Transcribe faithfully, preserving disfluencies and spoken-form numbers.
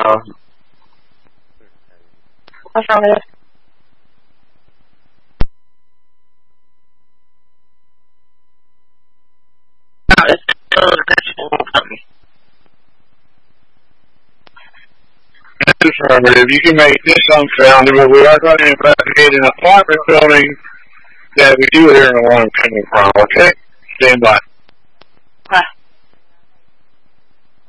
Uh, affirmative. No, it's still a vegetable company. Affirmative. You can make this unfounded, but we are going to investigate an apartment building that we do hear an alarm coming from, okay? Stand by.